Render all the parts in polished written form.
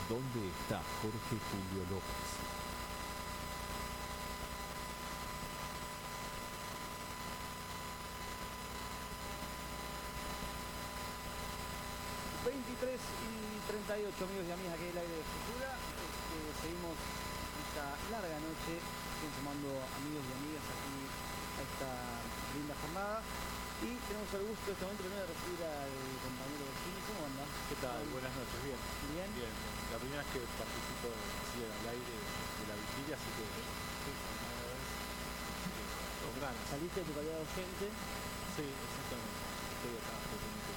¿Dónde está Jorge Julio López? ...23:38, amigos y amigas, aquí el aire de Futura. Seguimos esta larga noche, sumando amigos y amigas aquí a esta linda jornada. Y tenemos el gusto de este momento primero de recibir al compañero de cine. ¿Cómo anda? ¿Qué tal? Buenas noches, bien. ¿Bien? Bien, bien. La primera vez que participo así al aire de la vigilia, así que sí, primera vez. Con ganas. ¿Saliste de tu calidad de oyente? Sí, exactamente. Estoy acá, pequeñito.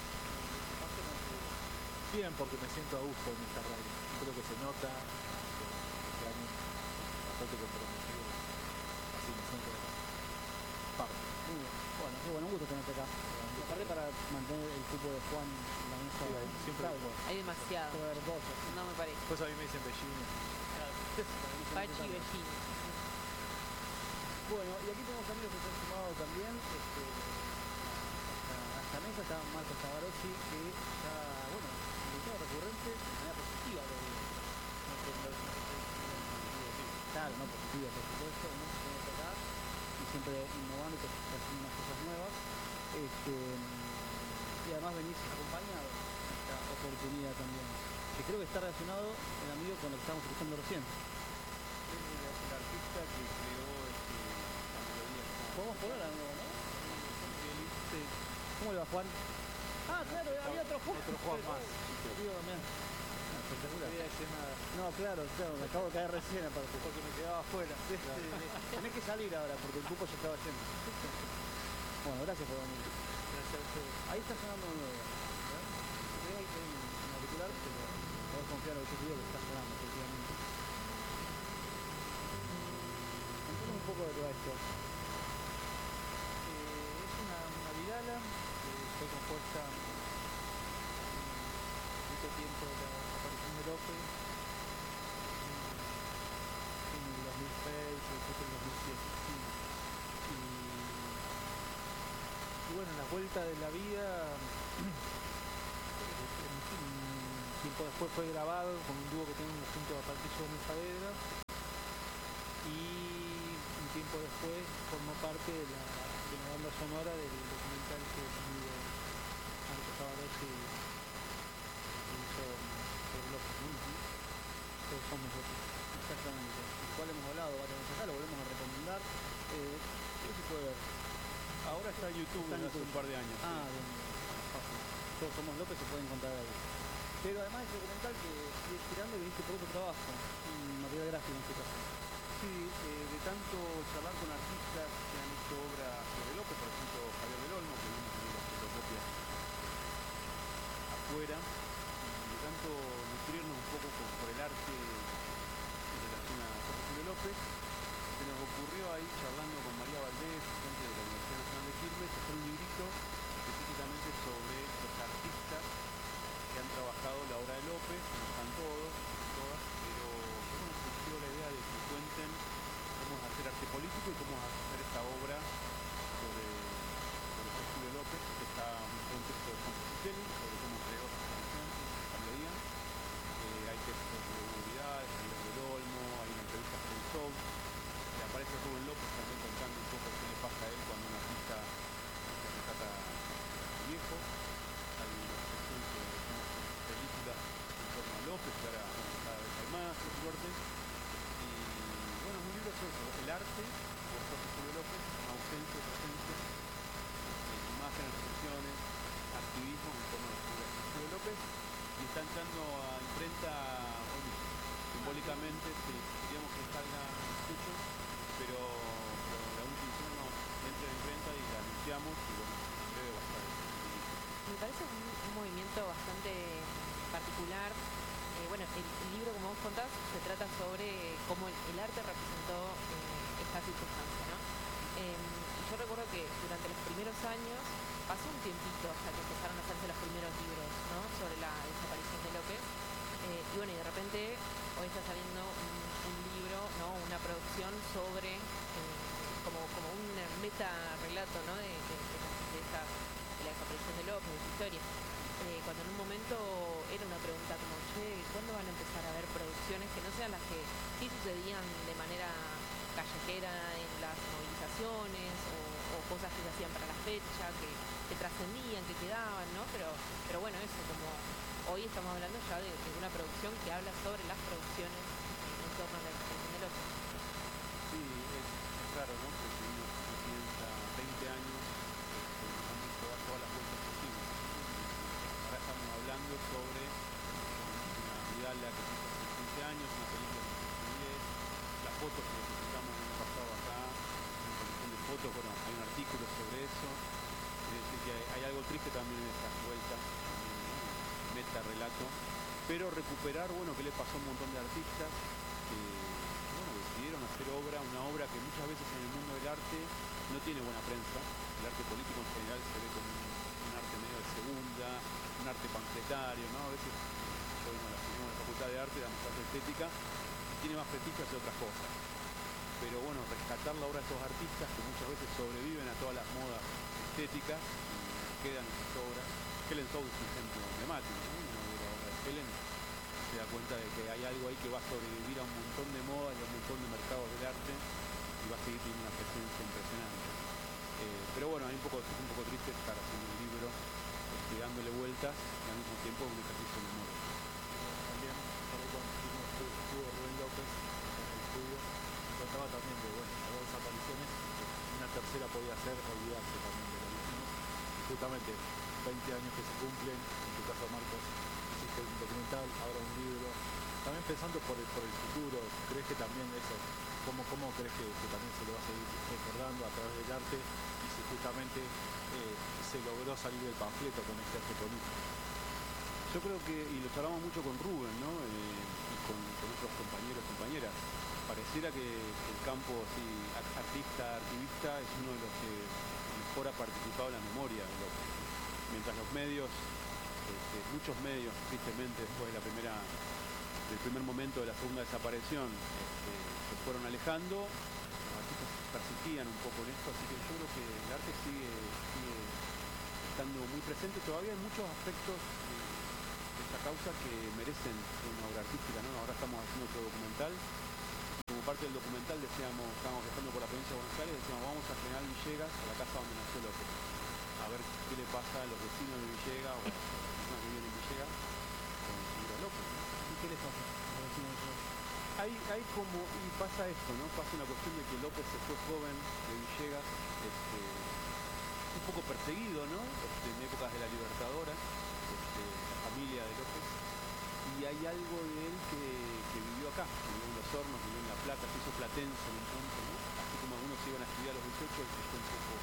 Bien, porque me siento a gusto en esta radio. Creo que se nota que años bastante comprometido. Así me siento parte. Muy bien. Bueno, qué bueno, un gusto tenerte acá. Aparte para mantener el cupo de Juan en la mesa. Sí, siempre hay Juan. Hay demasiado. Puede haber dos. No me parece. Después a mí me dicen Bellini. Pachi y Bellini. Bueno, y aquí tenemos amigos que se han sumado también a esta mesa. Está Marcos Tabarossi, que está, bueno, invitado recurrente de manera positiva. Claro, no positiva, por supuesto, no se tiene que tocar y siempre innovando y haciendo unas cosas nuevas. Y además venís acompañado en esta oportunidad también, que creo que está relacionado el amigo con lo que estábamos escuchando recién. El artista que creó la melodía. ¿Podemos poner a nuevo, no? Sí. ¿Cómo le va, Juan? Ah, claro, había otro Juan. Otro Juan más. Digo, mirá. Espectacular. Escena No, claro, me acabo de caer recién aparte. porque me quedaba afuera. Tenés que salir ahora porque el cupo ya estaba lleno. Bueno, gracias por venir. Gracias a ustedes. Ahí está sonando de nuevo. Creo que hay un auricular, pero podés confiar en lo que yo te digo que está sonando, efectivamente. Contanos un poco de todo esto. Es una vidala que fue compuesta mucho tiempo de la aparición de López en el 2006 y después en el 2007. Y bueno, en la vuelta de la vida, un tiempo después fue grabado con un dúo que tenemos junto a Patricio Gómez Saavedra, y un tiempo después formó parte de la banda sonora del documental que el amigo Marcos Tabarossi hizo sobre López. Todos somos López. Exactamente. El cual hemos hablado varias veces acá, lo volvemos a recomendar. ¿Qué se puede ver? Ahora está en YouTube Está en desde hace YouTube. un par de años. Ah, bien. Fácil. Todos somos López, se puede encontrar ahí. Pero además es documental que sigue girando y viniste por otro trabajo. Material gráfico en este caso. Sí, de tanto charlar con artistas que han hecho obra sobre López, por ejemplo Javier del Olmo, que vino con las fotocopias afuera, y de tanto nutrirnos un poco por el arte en relación a Jorge Julio López, se nos ocurrió ahí charlando con María Valdés, gente de la Universidad Nacional de Quilmes, hacer un librito específicamente sobre los artistas que han trabajado la obra de López. No están todos, todas, pero bueno, surgió la idea de que cuenten cómo es hacer arte político y cómo es hacer esta obra sobre Jorge Julio López, que está un texto de Juan Fuchelli sobre cómo creó esta canción, esta melodía. Hay textos de Hugo Vidal, Javier del Olmo, hay una entrevista con el show, y aparece Rubén López también contando un poco qué le pasa a él cuando un artista se trata de viejo. Hay una sección que decimos películas en torno a López, que ahora cada vez hay más, por suerte. Y bueno, es un libro sobre eso, el arte por Jorge Julio López, ausencia, presencia, imágenes, reflexiones, activismo en torno a la figura de Jorge Julio López, y está entrando a imprenta hoy, simbólicamente. Queríamos que salga en pero la última edición no entra en imprenta y la anunciamos, y bueno, en breve va a estar. Me parece un movimiento bastante particular. Bueno, el libro, como vos contás, se trata sobre cómo el arte representó esta circunstancia, ¿no? Y yo recuerdo que durante los primeros años pasó un tiempito hasta que empezaron a hacerse los primeros libros, ¿no?, sobre la desaparición de López. Y bueno, y de repente hoy está saliendo un libro, ¿no?, una producción sobre como un meta relato, ¿no?, de la desaparición de López, de su historia. Cuando en un momento era una pregunta como, che, ¿cuándo van a empezar eran las que sí sucedían de manera callejera en las movilizaciones o cosas que se hacían para la fecha, que trascendían, que quedaban, ¿no? Pero bueno, eso, como hoy estamos hablando ya de una producción que habla sobre las producciones en torno a la exposición del López. Sí, es raro, ¿no? Porque uno piensa 20 años, nos han visto dar todas las vueltas posibles. Ahora estamos hablando sobre una Vidala que se hizo hace 15 años, una película que se hizo hace 10, las fotos que presentamos el año pasado acá, una colección de fotos, bueno, hay un artículo sobre eso. Es decir, que hay algo triste también en estas vueltas, meta relato, pero recuperar, bueno, que le pasó a un montón de artistas que, bueno, decidieron hacer una obra que muchas veces en el mundo del arte no tiene buena prensa. El arte político en general se ve como un arte medio de segunda, un arte panfletario, ¿no? A veces yo vengo a la Facultad de Arte, damos arte estética, y tiene más prestigio hacer otras cosas. Pero bueno, rescatar la obra de estos artistas que muchas veces sobreviven a todas las modas estéticas y quedan en sus obras. Helen Sou es un ejemplo emblemático, ¿no? Uno ve la obra de Helen, se da cuenta de que hay algo ahí que va a sobrevivir a un montón de modas y a un montón de mercados del arte y va a seguir teniendo una presencia impresionante. Pero bueno, es un poco triste estar haciendo un libro dándole vueltas y al mismo tiempo un ejercicio de memoria. También, por ahí cuando estuvo Rubén López en el estudio, contaba también de, bueno, las dos apariciones, una tercera podía ser olvidarse también de lo que hicimos. Y justamente 20 años que se cumplen, en tu caso Marcos, hiciste un documental, ahora un libro. También pensando por el futuro, ¿crees que también eso, cómo crees que también se lo va a seguir recordando a través del arte? Y si justamente se logró salir del panfleto con este arte político. Yo creo que, y lo charlamos mucho con Rubén, ¿no? Y con otros compañeros y compañeras, pareciera que el campo así, artista, activista, es uno de los que mejor ha participado en la memoria de López. Mientras los medios, muchos medios, tristemente, después del primer momento de la segunda desaparición, se fueron alejando, los artistas persistían un poco en esto, así que yo creo que el arte sigue estando muy presente. Todavía hay muchos aspectos de esta causa que merecen una obra artística, ¿no? Ahora estamos haciendo otro documental. Como parte del documental estábamos viajando por la provincia de Buenos Aires, decíamos vamos a General Villegas, a la casa donde nació López, a ver qué le pasa a los vecinos de Villegas o a las personas que viven en Villegas con el figura López, ¿no? ¿Y qué les pasa a los vecinos de Villegas? Y pasa esto, ¿no? Pasa una cuestión de que López se fue joven de Villegas, un poco perseguido, ¿no? En épocas de la Libertadora, la familia de López. Y hay algo de él que vivió acá, que vivió en Los Hornos, vivió en La Plata, se hizo platense en un punto, ¿no? Así como algunos iban a estudiar a los 18, él se fue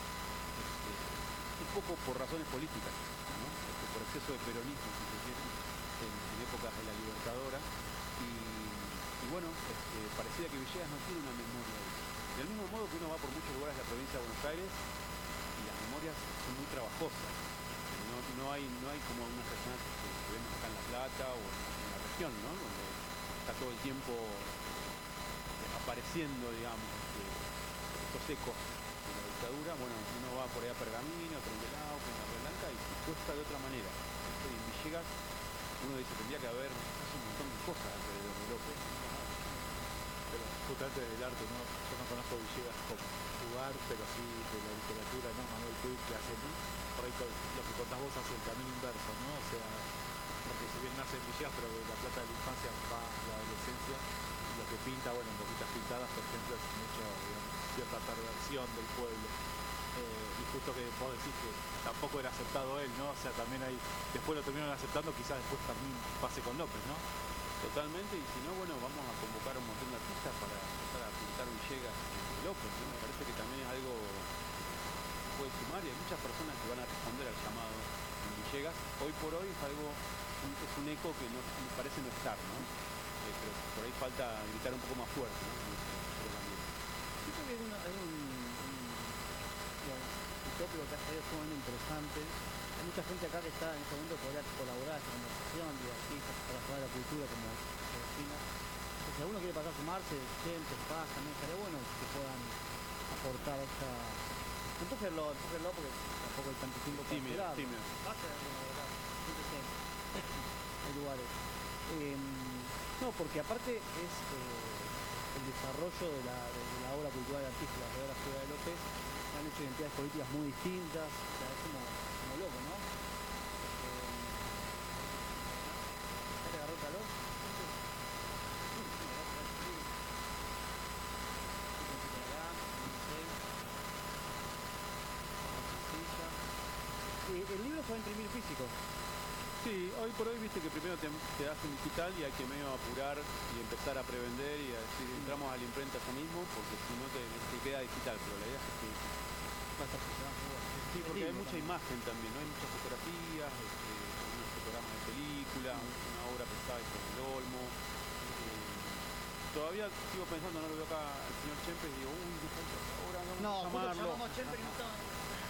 un poco por razones políticas, ¿no? Por exceso de peronismo, si se quiere, en épocas de la Libertadora. Y bueno, parecía que Villegas no tiene una memoria de eso. Del mismo modo que uno va por muchos lugares de la provincia de Buenos Aires y las memorias son muy trabajosas. No hay como unas personas que vemos acá en La Plata o en la región, ¿no? Donde está todo el tiempo apareciendo, digamos, estos ecos de la dictadura. Bueno, uno va por ahí a Pergamino, a Trendelao, a Río Blanca y cuesta de otra manera. Y en Villegas uno dice, tendría que haber un montón de cosas alrededor de López. Pero justamente del arte, ¿no? Yo no conozco Villegas como lugar, pero sí de la literatura, ¿no? Manuel Puig, que hace por ahí lo que contás vos hace el camino inverso, ¿no? O sea, porque si bien nace en Villegas, pero de la plata de la infancia va a la adolescencia, y lo que pinta, bueno, en Boquitas Pintadas, por ejemplo, es mucho, digamos, cierta perversión del pueblo. Y justo que vos decís que tampoco era aceptado él, ¿no? O sea, también hay, después lo terminaron aceptando, quizás después también pase con López, ¿no? Totalmente, y si no, bueno, vamos a convocar a un montón de artistas para empezar a pintar Villegas de López, ¿no? Me parece que también es algo que puede sumar y hay muchas personas que van a responder al llamado en Villegas. Hoy por hoy es un eco que no, me parece no estar, ¿no? Pero por ahí falta gritar un poco más fuerte, ¿no? Yo creo que hay un tópico que ha salido sumamente interesante. Hay mucha gente acá que está en este momento que podría colaborar en esta conversación, de artistas, para de la cultura como vecina. Si alguno quiere pasar a sumarse, gente, paz, también estaría bueno que puedan aportar esta. Empújenlo porque tampoco hay tanto tiempo para esperar. Pase alguno de acá, siempre hay lugares. No, porque aparte es el desarrollo de la obra cultural y artística de la ciudad de López, han hecho identidades políticas muy distintas, o sea, es como loco, ¿no? ¿Ya le agarró el calor? El libro se va a imprimir físico. Sí, hoy por hoy viste que primero te hacen digital y hay que medio apurar y empezar a prevender y a decir, entramos a la imprenta ya mismo, porque si no te queda digital, pero la idea es que Va a estar funcionando muy bien. sí, porque hay lindo mucha también. imagen también, ¿no? Hay muchas fotografías, algunos fotogramas de película, una obra pensada por el Olmo. Todavía sigo pensando, no lo veo acá al señor Chempes y digo, uy, ahora No, vamos a justo llamarlo. llamamos a Chemper y no estaba.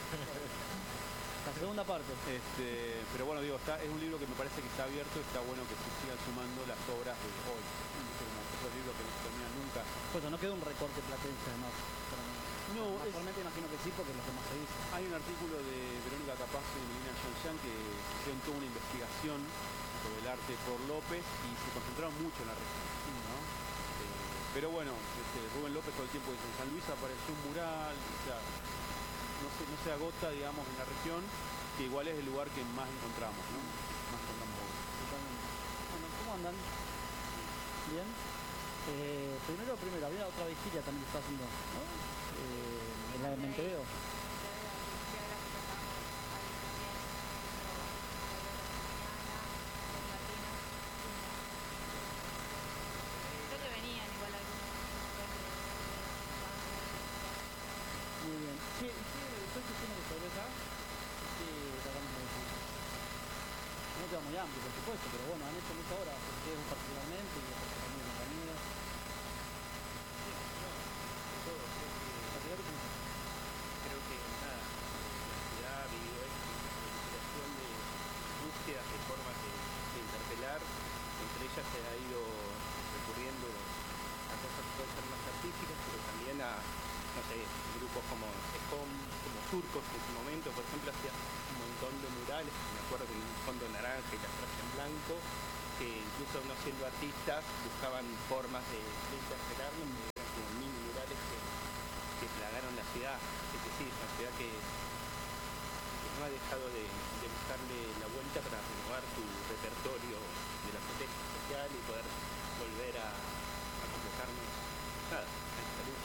La segunda parte. Pero bueno, digo, es un libro que me parece que está abierto y está bueno que se sigan sumando las obras de hoy. Como esos libros que no se terminan nunca. Pues no queda un recorte platense además. No, actualmente imagino que sí, porque es lo que más se dice. Hay un artículo de Verónica Capazzo y Melina Yanyan que hicieron toda una investigación sobre el arte por López y se concentraron mucho en la región, ¿no? Pero bueno, Rubén López todo el tiempo dice, en San Luis apareció un mural, o sea, no se agota, digamos, en la región, que igual es el lugar que más encontramos, ¿no? Más encontramos obras. Totalmente. Bueno, ¿cómo andan? ¿Bien? Primero, había otra vigilia también que está haciendo, ¿no? En la de Montevideo. Creo que venían igual algunos. Muy bien. Sí, ¿estoy diciendo que sobre acá? Sí, tratamos de decir. No queda muy amplio, por supuesto, pero bueno, han hecho muchas horas, ustedes particularmente y otros también compañeros. Creo que nada, la ciudad vivió esto, una inspiración de búsquedas de formas de interpelar, entre ellas se ha ido recurriendo a cosas que pueden ser más artísticas, pero también a, no sé, grupos como SECOM, como Surcos en su momento, por ejemplo, hacía un montón de murales, me acuerdo que un fondo naranja y las frases en blanco, que incluso no siendo artistas buscaban formas de interpelarlo, que eran como mini murales que plagaron la ciudad. Es decir, es una ciudad que no ha dejado de buscarle la vuelta para renovar su repertorio de la protesta social y poder volver a convocarnos nada, a esta lucha.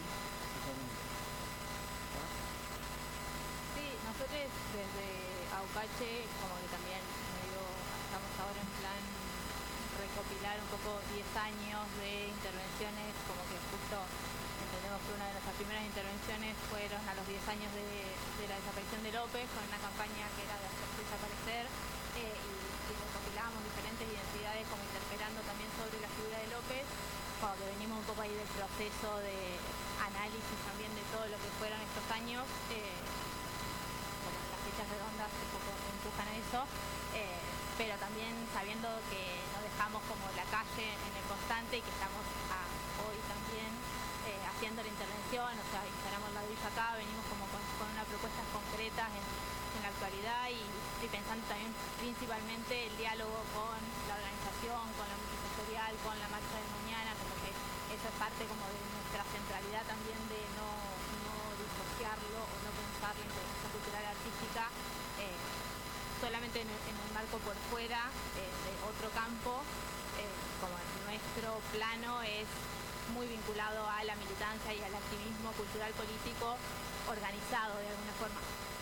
Sí, nosotros desde Aucache como que también medio estamos ahora en plan recopilar un poco 10 años de intervenciones, como que justo entendemos que una de nuestras primeras intervenciones fueron a los 10 años de la desaparición de López, con una campaña que era de hacer desaparecer y recopilamos diferentes identidades como interpelando también sobre la figura de López, como que venimos un poco ahí del proceso de análisis también de todo lo que fueron estos años, como las fechas redondas un poco empujan a eso, pero también sabiendo que no dejamos como la calle en el constante y que estamos hoy también haciendo la intervención, o sea, instalamos la ladrillo acá, venimos como con unas propuestas concretas en la actualidad y pensando también principalmente el diálogo con la organización, con la multisectorial, con la marcha de mañana, como que eso es parte como de nuestra centralidad también de no disociarlo o no pensar la intervención cultural artística solamente en el marco por fuera de otro campo, como nuestro plano es muy vinculado a la militancia y al activismo cultural político organizado de alguna forma.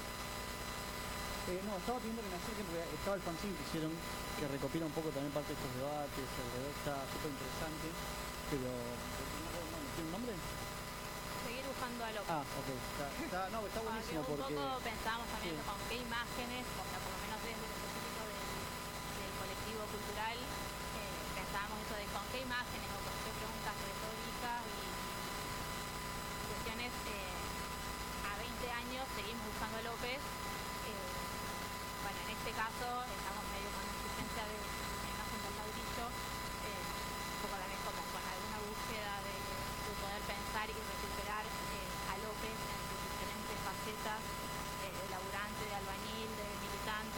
No, estaba pidiendo que me acerquen porque estaba el fanzine que hicieron, que recopila un poco también parte de estos debates, alrededor, está súper interesante, pero ¿tiene un nombre? Seguir buscando a López. Ok, está buenísimo Un porque... poco pensamos también sí. con qué imágenes, o sea, por lo menos desde lo específico del colectivo cultural, pensábamos eso de con qué imágenes o con qué preguntas retóricas y cuestiones. A 20 años seguimos buscando a López. Bueno, en este caso estamos medio con la exigencia de la imagen del ladrillo, un poco también como con alguna búsqueda de poder pensar y recuperar a López en sus diferentes facetas, de laburante, de albañil, de militante,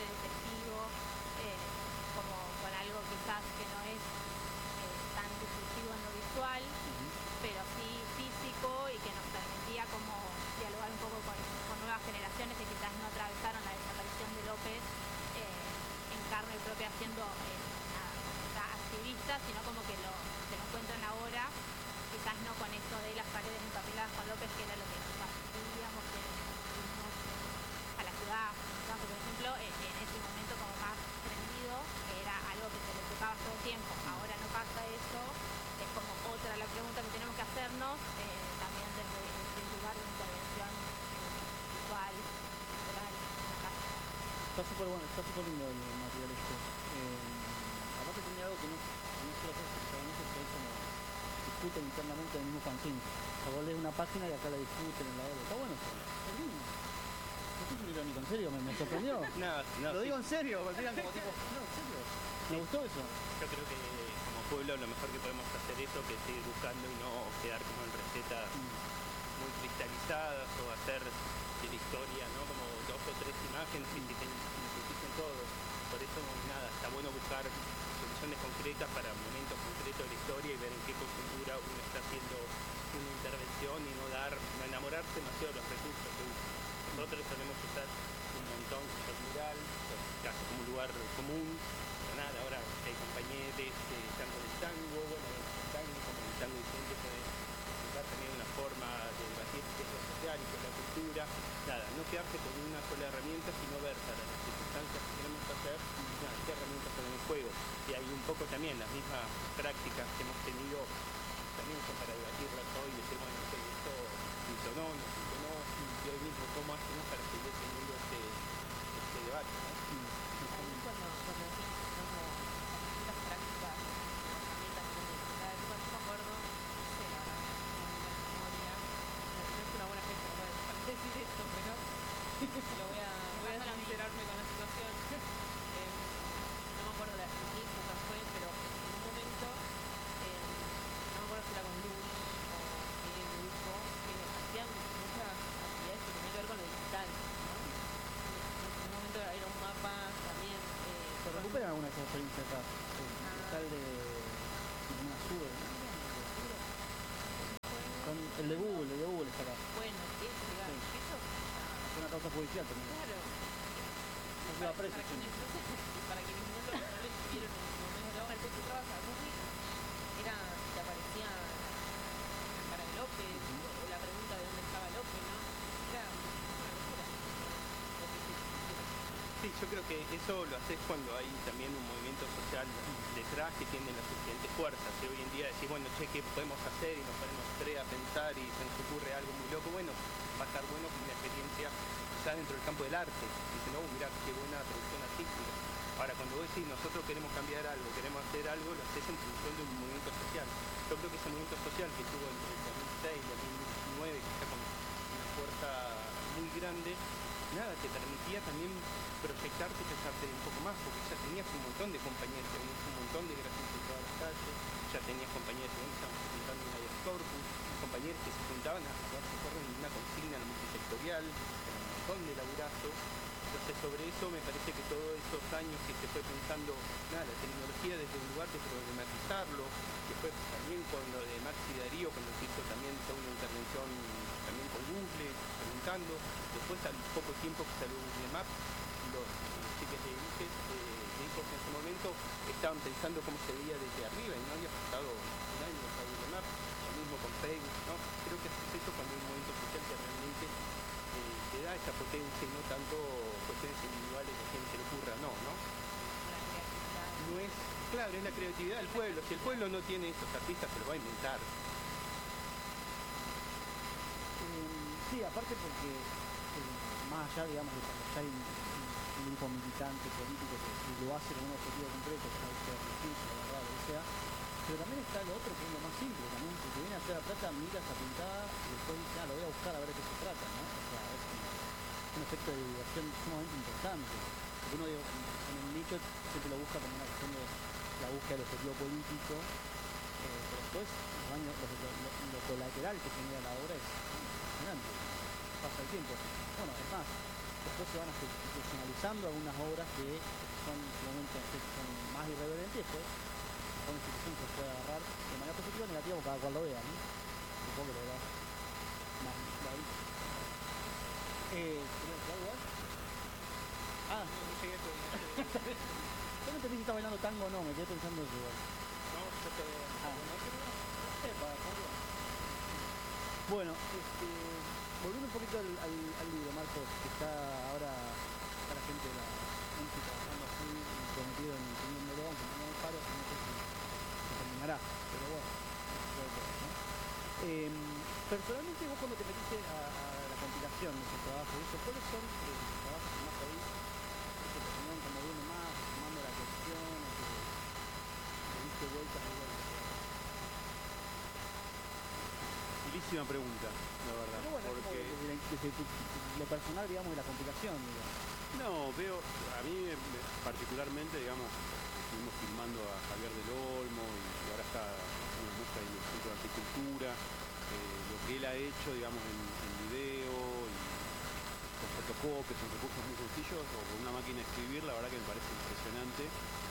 vista, sino como que se lo encuentran ahora, quizás no con esto de las paredes empapelladas con López, que era lo que digamos que fuimos a la ciudad. Por ejemplo, en ese momento como más prendido, que era algo que te lo tocaba todo el tiempo. Ahora no pasa eso, es como otra la pregunta que tenemos que hacernos, también desde el lugar de intervención visual, cultural, en la casa. Está súper bueno, está súper lindo el material este. Aparte tenía algo que no quiero hacer especialmente, que es como discuten internamente del mismo fanzine. O sea, vos lees una página y acá la discuten en la otra. Está bueno eso, es lindo. No estoy muy irónico, en serio, me sorprendió. No, Lo sí. digo en serio, porque digan como tipo, no, en serio. Me gustó eso. Yo creo que como pueblo lo mejor que podemos hacer eso que seguir buscando y no quedar como en recetas muy cristalizadas o hacer de la historia, ¿no? Como 2 o 3 imágenes y que sintetizan todo. Por eso nada, está bueno buscar soluciones concretas para momentos concretos de la historia y ver en qué coyuntura uno está haciendo una intervención y no enamorarse demasiado de los recursos que usa. Nosotros solemos usar un montón el mural, casi como un lugar común, pero nada, ahora hay compañeros que están con el tango, bueno, el tango como el tango vigente puede usar también una forma de debatir qué es lo social y qué es la cultura, nada, no quedarse con una sola herramienta, sino ver para las circunstancias que queremos hacer, nada, qué herramientas ponen en juego. Y hay un poco también las mismas prácticas que hemos tenido también son para debatirlas hoy y decir, bueno, esto funcionó, no funcionó, y hoy mismo cómo hacemos para seguir teniendo este debate, ¿no? Ahí cuando decís como distintas prácticas, herramientas que tienen cada época, yo me acuerdo, no sé la verdad, no tengo mucha memoria, no es una buena fecha para decir esto, pero voy a sincerarme con la situación. No me acuerdo en qué época fue, pero en un momento, no me acuerdo si era con Luli o qué grupo, que hacían muchas actividades que tenían que ver con lo digital, ¿no? En un momento era un mapa también. ¿Se recuperan alguna de esas experiencias acá? Tal de una sube, ¿no? Con el de Google está acá. Bueno, eso, digamos, Sí. eso. Es una causa judicial también. Claro. No se va preso. Para quienes no lo vieron en su momento, al que tú trabas a Google, era, te aparecía la cara de López, o la pregunta de dónde estaba López, ¿no? Era una locura. Lo que se hiciera. Sí, yo creo que eso lo haces cuando hay también un movimiento social detrás que tiene las suficientes fuerzas. Y hoy en día decís, bueno, che, ¿qué podemos hacer? Y nos ponemos tres a pensar y se nos ocurre algo muy loco. Bueno, va a estar bueno como una experiencia quizás dentro del campo del arte. Dicen, no, mirá, qué buena producción artística. Ahora, cuando vos decís, nosotros queremos cambiar algo, queremos hacer algo, lo haces en función de un movimiento social. Yo creo que ese movimiento social que tuvo entre el 2006 y el 2019, que está con una fuerza muy grande, nada, te permitía también proyectarte y pensarte un poco más, porque ya tenías un montón de compañías, tenías un montón de grafitis en todas las calles, ya tenías compañías que estaban presentando un Ayer Corpus, compañeros que se juntaban a darse correr en una consigna multisectorial, era un montón de laburazo. Entonces sobre eso me parece que todos esos años que se fue pensando, nada, la tecnología desde un lugar de problematizarlo, después también con lo de Maxi Darío, cuando se hizo también toda una intervención también con Google, preguntando, después al poco tiempo que salió Google Maps, los chicos de hijos en ese momento estaban pensando cómo se veía desde arriba y no había pasado un año para Google Maps, lo mismo con Facebook, ¿no? Creo que es eso cuando hay un movimiento social que realmente te da esa potencia y no tanto cuestiones individuales de quien se le ocurra, no. La creatividad. No es, claro, es la creatividad del pueblo. Si el pueblo no tiene esos artistas, se lo va a inventar. Sí, aparte porque más allá, digamos, de cuando ya hay un grupo militante político que lo hace con un objetivo concreto, que es la búsqueda de justicia, la verdad, lo que sea, pero también está lo otro que es lo más simple también, que te viene a hacer la plata, mira esa pintada y después dice, lo voy a buscar a ver de qué se trata, ¿no? O sea, es un efecto de divulgación sumamente importante. Porque uno, digo, en el nicho siempre lo busca como una cuestión de la búsqueda del objetivo político, pero después lo colateral que genera la obra es impresionante. Pasa el tiempo. Bueno, es más, después se van institucionalizando algunas obras que son en su momento son más irreverentes y después una institución que se puede agarrar de manera positiva o negativa o cada cual lo vea, ¿no? Supongo que lo verás más ahí. ¿Querías decir algo más? Ah, No llegué a yo no entendí si estaba bailando tango o no, me quedé pensando eso igual. No, Bueno, volviendo un poquito al libro, Marcos, que está ahora para gente de la gente trabajando así y prometido en imprimiéndolo, aunque no hay paro, no sé si se terminará, pero bueno, puede ser, ¿no? Personalmente, vos cuando te metiste a la compilación de ese trabajo, ¿cuáles son los trabajos que más oís, que te terminaron como viendo más, tomando la cuestión, o que le diste vueltas y vueltas? Utilísima pregunta, la verdad. Pero bueno, porque desde lo personal, digamos, de la compilación, digamos. no, veo, a mí particularmente, digamos, estuvimos filmando a Javier del Olmo y ahora está haciendo una muestra en el Centro de Arquitectura, lo que él ha hecho, digamos, en video y con fotocopias, son recursos muy sencillos, o con una máquina de escribir, la verdad que me parece impresionante.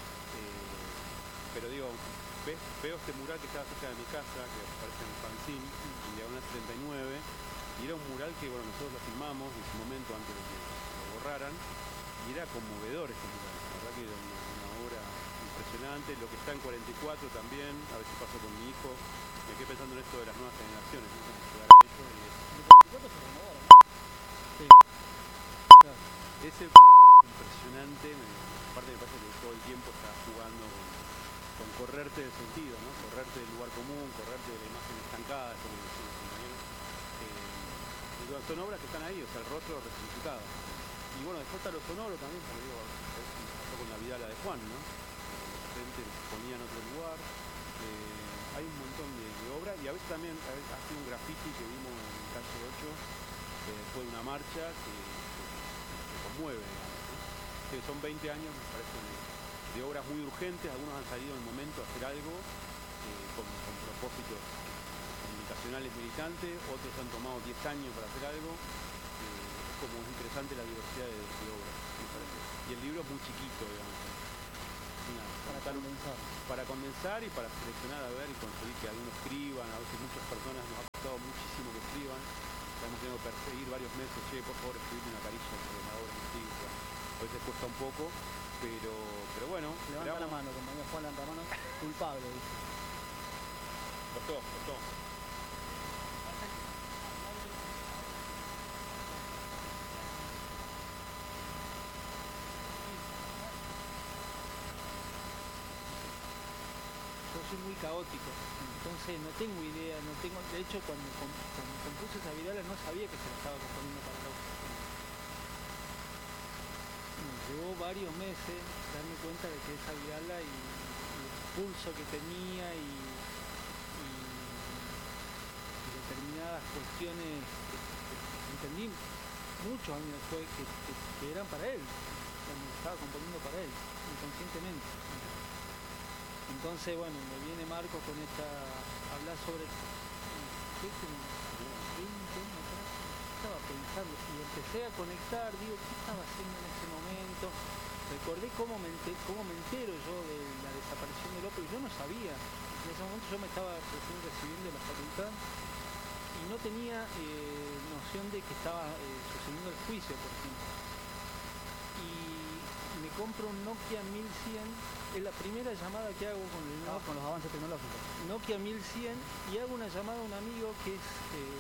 Pero digo, veo este mural que estaba cerca de mi casa, que aparece en el fanzine, en diagonal 79, y era un mural que, bueno, nosotros lo filmamos en su momento antes de que lo borraran, y era conmovedor este mural, la verdad que era una obra impresionante. Lo que está en 44 también, a veces paso con mi hijo, me quedé pensando en esto de las nuevas generaciones, ¿no? Cómo llegar a ello, y El 44 se renovó, ¿no? Sí. Claro. ese me parece impresionante, aparte me parece que todo el tiempo está jugando con correrte del sentido, ¿no? Correrte del lugar común, correrte de la imagen estancada, eso que decían los compañeros. Son obras que están ahí, o sea, el rostro resignificado. Y bueno, después está lo sonoro también, porque digo, pasó con la vida la de Juan, ¿no? De repente ponía en otro lugar. Hay un montón de obras, y a veces también ha sido un graffiti que vimos en calle 8, después de una marcha que conmueve, digamos, ¿no? Que son 20 años, me parece, de obras muy urgentes. Algunos han salido en el momento a hacer algo con propósitos comunicacionales militantes, otros han tomado 10 años para hacer algo. Es como interesante la diversidad de obras, me parece. Y el libro es muy chiquito, digamos. Para condensar y para seleccionar, a ver, y conseguir que algunos escriban. A veces muchas personas nos ha costado muchísimo que escriban. Hemos tenido que perseguir varios meses, por favor, escribirme una carilla sobre la obra antigua. A veces cuesta un poco, pero bueno. Levanta la mano, como Juan levanta la mano, culpable, dice. Costó. Yo soy muy caótico, entonces no tengo idea, de hecho cuando compuse esa vidala no sabía que se la estaba componiendo para la otra. Me llevó varios meses darme cuenta de que esa vidala y el pulso que tenía y determinadas cuestiones que entendí muchos años después que eran para él, cuando estaba componiendo para él, inconscientemente. Entonces, bueno, me viene Marco con esta, hablar sobre qué como 20 años atrás estaba pensando y empecé a conectar, digo, ¿qué estaba haciendo en ese momento? Recordé cómo me entero yo de la desaparición de López, y yo no sabía. En ese momento yo me estaba recién recibiendo de la facultad y no tenía noción de que estaba sucediendo el juicio, por ejemplo. Y me compro un Nokia 1100. Es la primera llamada que hago con los avances tecnológicos. Nokia 1100, y hago una llamada a un amigo que es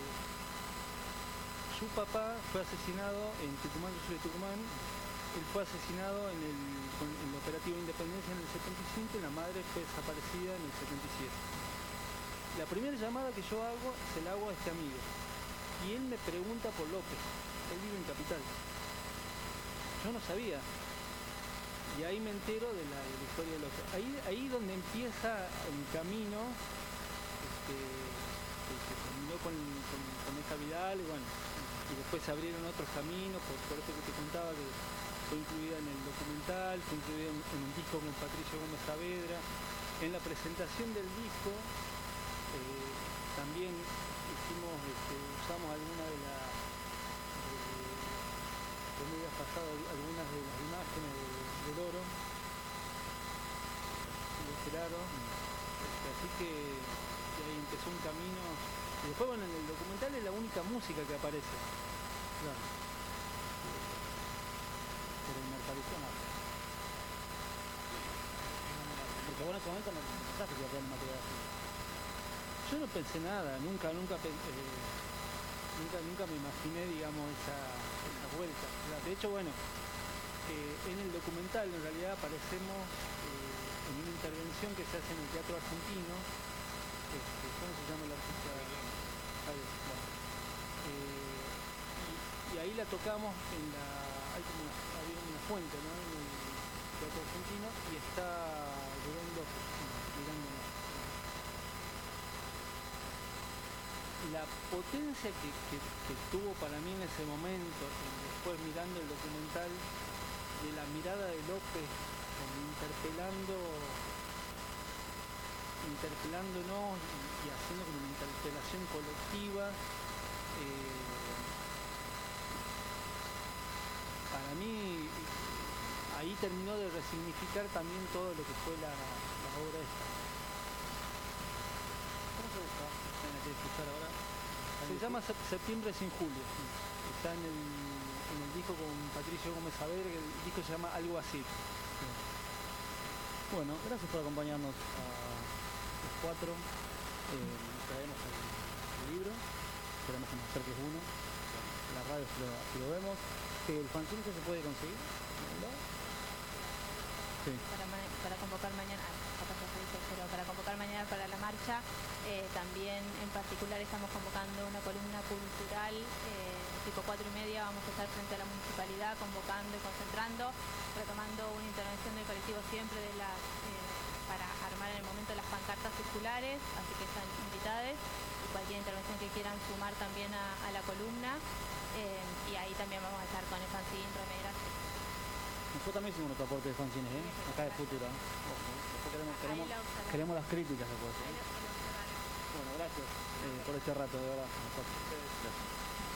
su papá fue asesinado en Tucumán. Yo soy de Tucumán. Él fue asesinado en el operativo Independencia en el 75 y la madre fue desaparecida en el 77. La primera llamada que yo hago se la hago a este amigo y él me pregunta por López. Él vive en Capital. Yo no sabía. Y ahí me entero de la historia de López. Ahí donde empieza mi camino, que terminó con esta Vidal, y bueno, y después se abrieron otros caminos, por esto que te contaba, que fue incluida en el documental, fue incluida en un disco con Patricio Gómez Saavedra. En la presentación del disco también usamos alguna de las medias pasadas, algunas de las imágenes del oro y de Gerardo, así que ahí empezó un camino. Y después, bueno, en el documental es la única música que aparece, claro, pero en Mercadillo no, porque Porque vos en ese momento no pensaste que iba a tener material así. Yo no pensé nada, nunca me imaginé, digamos, esa vuelta. De hecho, bueno, en el documental en realidad aparecemos en una intervención que se hace en el Teatro Argentino. ¿Cómo se llama el artista? Javier, bueno. Y ahí la tocamos hay como había una fuente, ¿no? En el Teatro Argentino y está Rubén López mirándonos. La potencia que tuvo para mí en ese momento, y después mirando el documental, de la mirada de López como interpelándonos y haciendo como una interpelación colectiva, para mí ahí terminó de resignificar también todo lo que fue la obra esta. ¿Cómo se busca? ¿Tiene que escuchar ahora? Se llama Septiembre sin Julio. Está en el disco con Patricio Gómez Saavedra, que el disco se llama Algo Así. Bueno, gracias por acompañarnos a los cuatro. Traemos el libro, esperamos que nos acerques uno. La radio si lo vemos. ¿El fanzine que se puede conseguir? Sí. Para convocar mañana, pero para convocar mañana para la marcha, también en particular estamos convocando una columna cultural, tipo 4:30 vamos a estar frente a la municipalidad convocando y concentrando, retomando una intervención del colectivo siempre para armar en el momento las pancartas circulares, así que están invitadas, y cualquier intervención que quieran sumar también a la columna, y ahí también vamos a estar con el fanzine, remeras. Nosotros también hicimos nuestro aporte de fanzines, acá de Futura. Ojo, después queremos las críticas después. Bueno, gracias por este rato, de verdad. Gracias.